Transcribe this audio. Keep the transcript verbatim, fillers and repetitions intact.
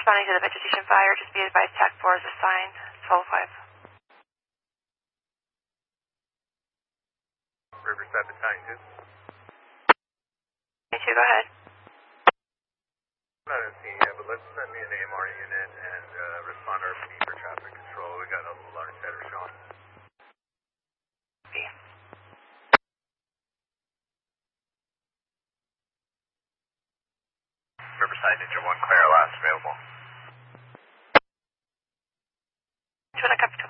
responding to the vegetation fire. Just be advised, TAC four is assigned. twelve oh five. Riverside Battalion two. two, go ahead. I'm not seeing yet, but let's send me an A M R unit and uh, respond to R P D for traffic control. We got a large header showing. B. Riverside Ninja one, clear, last available. two, copy